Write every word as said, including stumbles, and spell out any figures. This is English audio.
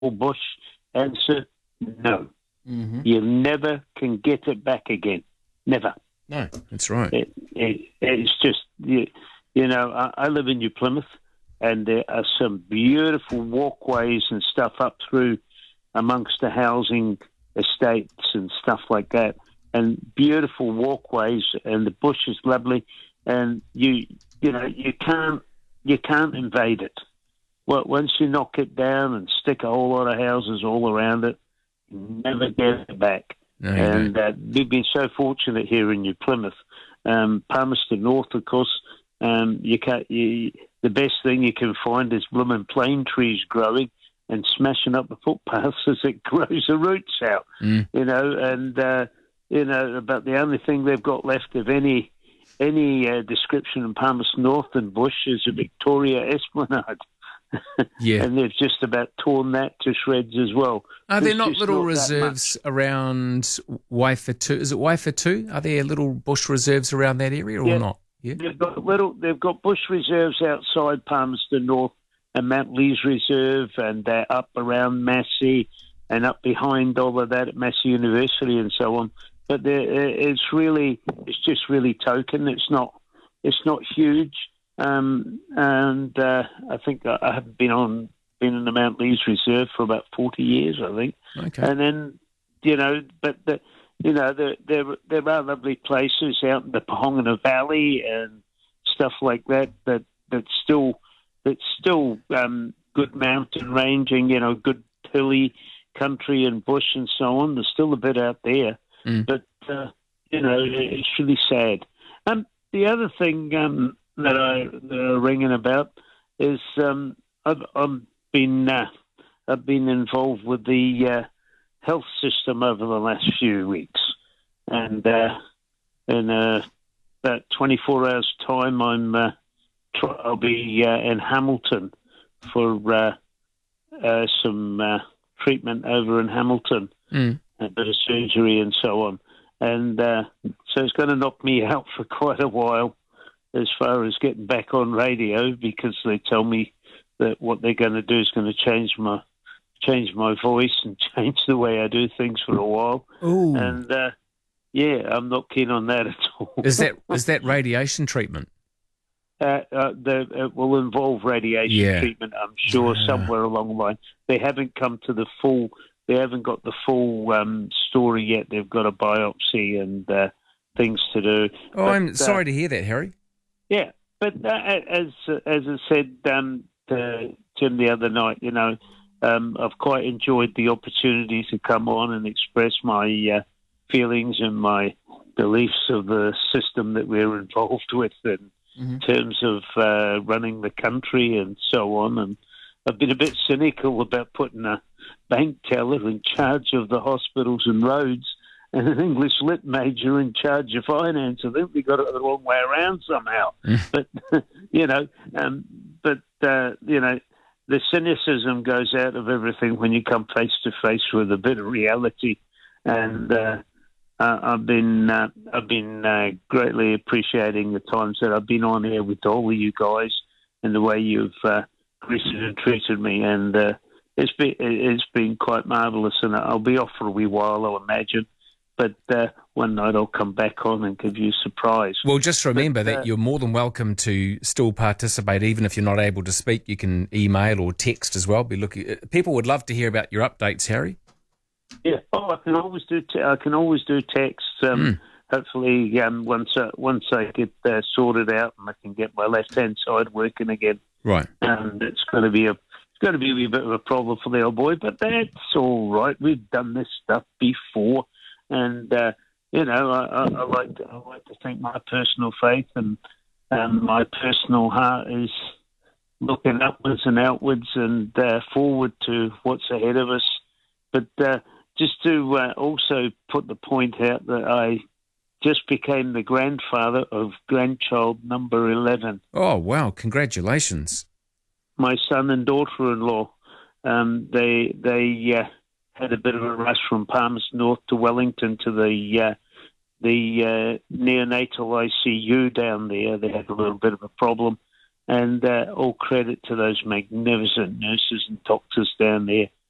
bush? Answer, no. Mm-hmm. You never can get it back again. Never. No, that's right. It, it, it's just, you, you know, I, I live in New Plymouth, and there are some beautiful walkways and stuff up through amongst the housing estates and stuff like that, and beautiful walkways, and the bush is lovely, and you, you know, you can't, you can't invade it. Well, once you knock it down and stick a whole lot of houses all around it, you never get it back. No, you and don't. uh, we've been so fortunate here in New Plymouth. Um, Palmerston North, of course, um, you can't, you, the best thing you can find is blooming plane trees growing and smashing up the footpaths as it grows the roots out, Mm. you know, and, uh, you know, about the only thing they've got left of any any uh, description in Palmerston North and bush is a Victoria Esplanade. Yeah. And they've just about torn that to shreds as well. Are there There's not just little not that reserves around Waifatu? Is it Waifatu? Are there little bush reserves around that area or Yeah. not? Yeah. They've got little. They've got bush reserves outside Palmerston North and Mount Lees Reserve, and they're up around Massey and up behind all of that at Massey University and so on. But they're- it's really, it's just really token. It's not, it's not huge. Um, and uh, I think I I haven't been on been in the Mount Lees Reserve for about forty years, I think. Okay. And then, you know, but the, you know, there there there are lovely places out in the Pohongina Valley and stuff like that that that's still that's still um, good mountain ranging, you know, good hilly country and bush and so on. There's still a bit out there, Mm. but uh, you know, it's really sad. Um, the other thing um, that I that I'm ringing about is um, I've, I've been uh, I've been involved with the uh, health system over the last few weeks, and uh, in uh, about twenty-four hours' time, I'm uh, try- I'll be uh, in Hamilton for uh, uh, some uh, treatment over in Hamilton, Mm. a bit of surgery and so on, and uh, so it's going to knock me out for quite a while as far as getting back on radio, because they tell me that what they're going to do is going to change my change my voice and change the way I do things for a while. Ooh. And uh, yeah, I'm not keen on that at all. Is that is that radiation treatment? uh, uh, the, it will involve radiation Yeah. treatment, I'm sure, Ah. somewhere along the line. They haven't come to the full. They haven't got the full um, story yet. They've got a biopsy and uh, things to do. Oh, But, I'm uh, sorry to hear that, Harry. Yeah, but uh, as as I said um, to Tim the other night, you know, um, I've quite enjoyed the opportunity to come on and express my uh, feelings and my beliefs of the system that we're involved with in Mhm. terms of uh, running the country and so on. And I've been a bit cynical about putting a bank teller in charge of the hospitals and roads and an English lit major in charge of finance. I think we got it the wrong way around somehow. But, you know, um, but, uh, you know, the cynicism goes out of everything when you come face to face with a bit of reality. And uh, uh, I've been uh, I've been uh, greatly appreciating the times that I've been on here with all of you guys and the way you've uh, greeted and treated me. And uh, it's been it's been quite marvellous. And I'll be off for a wee while, I'll imagine. But uh, one night I'll come back on and give you a surprise. Well, just remember But, uh, that you're more than welcome to still participate, even if you're not able to speak. You can email or text as well. Be looking. People would love to hear about your updates, Harry. Yeah. Oh, I can always do. Te- I can always do texts. Um, Hopefully, um, once uh, once I get uh, sorted out and I can get my left hand side working again, Right. um, it's going to be a it's going to be a wee bit of a problem for the old boy. But that's all right. We've done this stuff before, and uh, you know, I, I, I like to, I like to think my personal faith and um, my personal heart is looking upwards and outwards and uh, forward to what's ahead of us. But uh, just to uh, also put the point out that I just became the grandfather of grandchild number eleven. Oh, wow. Congratulations. My son and daughter-in-law, um, they they uh, had a bit of a rush from Palmerston North to Wellington to the uh, the uh, neonatal I C U down there. They had a little bit of a problem, and uh, all credit to those magnificent nurses and doctors down there.